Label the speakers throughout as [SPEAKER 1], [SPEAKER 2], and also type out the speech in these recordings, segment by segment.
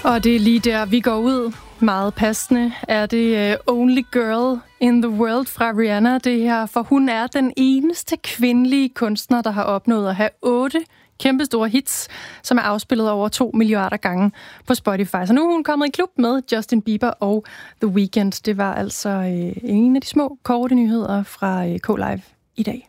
[SPEAKER 1] Og det er lige der, vi går ud. Meget passende er det Only Girl in the World fra Rihanna, det her. For hun er den eneste kvindelige kunstner, der har opnået at have 8 kæmpestore hits, som er afspillet over 2 milliarder gange på Spotify. Så nu er hun kommet i klub med Justin Bieber og The Weeknd. Det var altså en af de små, korte nyheder fra K-Live i dag.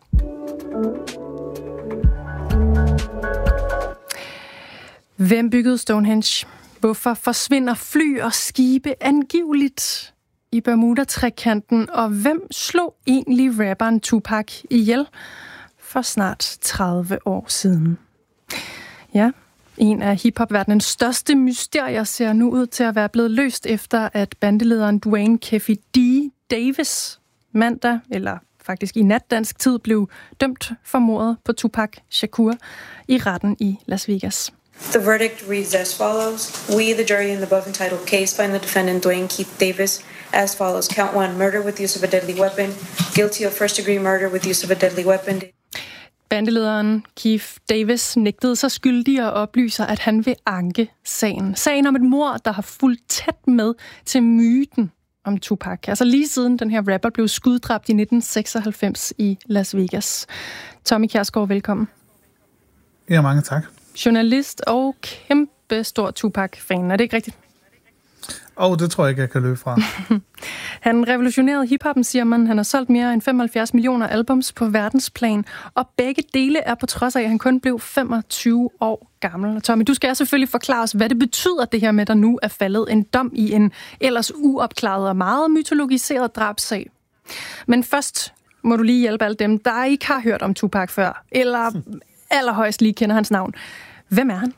[SPEAKER 1] Hvem byggede Stonehenge? Hvorfor forsvinder fly og skibe angiveligt i Bermuda-trekanten? Og hvem slog egentlig rapperen Tupac ihjel for snart 30 år siden? Ja, en af hiphop-verdenens største mysterier ser nu ud til at være blevet løst efter, at bandelederen Dwayne Keffe D. Davis mandag, eller faktisk i nat dansk tid, blev dømt for mordet på Tupac Shakur i retten i Las Vegas.
[SPEAKER 2] The verdict reads as follows. We, the jury in the above entitled case, find the defendant Dwayne Keith Davis as follows. Count 1, murder with use of a deadly weapon. Guilty of first-degree murder with use of a deadly weapon.
[SPEAKER 1] Bandelederen Keith Davis nægtede sig skyldig og oplyser, at han vil anke sagen. Sagen om et mord, der har fulgt tæt med til myten om Tupac. Altså lige siden den her rapper blev skuddræbt i 1996 i Las Vegas. Tommy Kjærsgaard, velkommen.
[SPEAKER 3] Ja, mange tak.
[SPEAKER 1] Journalist og kæmpe stor Tupac-fan. Er det ikke rigtigt?
[SPEAKER 3] Det tror jeg ikke, jeg kan løbe fra.
[SPEAKER 1] Han revolutionerede hiphoppen, siger man. Han har solgt mere end 75 millioner albums på verdensplan, og begge dele er på trods af, at han kun blev 25 år gammel. Tommy, du skal selvfølgelig forklare os, hvad det betyder, det her med, at der nu er faldet en dom i en ellers uopklaret og meget mytologiseret drabsag. Men først må du lige hjælpe alle dem, der ikke har hørt om Tupac før, eller allerhøjst lige kender hans navn. Hvem er han?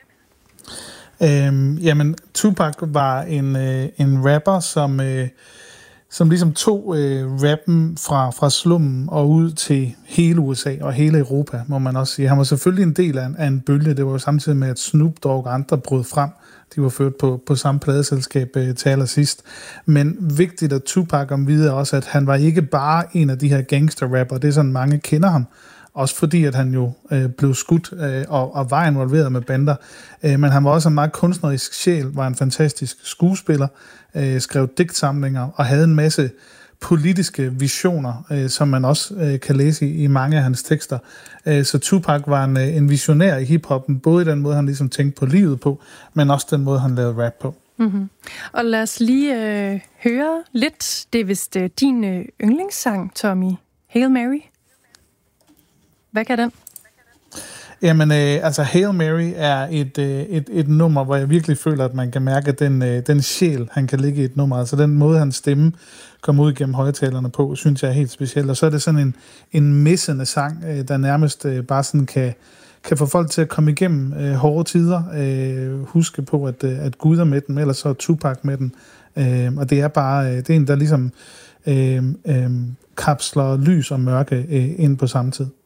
[SPEAKER 3] Jamen, Tupac var en rapper, som ligesom tog rappen fra slummen og ud til hele USA og hele Europa, må man også sige. Han var selvfølgelig en del af en bølge. Det var jo samtidig med, at Snoop Dogg og andre brød frem. De var ført på samme pladeselskab til allersidst. Men vigtigt at Tupac om videre også, at han var ikke bare en af de her gangster-rapper. Det er sådan, mange kender ham. Også fordi, at han jo blev skudt og var involveret med bander. Men han var også en meget kunstnerisk sjæl, var en fantastisk skuespiller, skrev digtsamlinger og havde en masse politiske visioner, som man også kan læse i mange af hans tekster. Så Tupac var en visionær i hiphoppen, både i den måde, han ligesom tænkte på livet på, men også den måde, han lavede rap på.
[SPEAKER 1] Mm-hmm. Og lad os lige høre lidt. Det er vist din yndlingssang, Tommy. Hail Mary. Hvad kan den?
[SPEAKER 3] Jamen, altså Hail Mary er et nummer, hvor jeg virkelig føler, at man kan mærke den sjæl, han kan ligge i et nummer. Altså den måde, hans stemme kommer ud gennem højtalerne på, synes jeg er helt speciel. Og så er det sådan en missende sang, der nærmest bare sådan kan få folk til at komme igennem hårde tider. Huske på, at Gud er med den, ellers så er Tupac med den. Og det er bare, det er en, der ligesom kapsler lys og mørke ind på samme tid.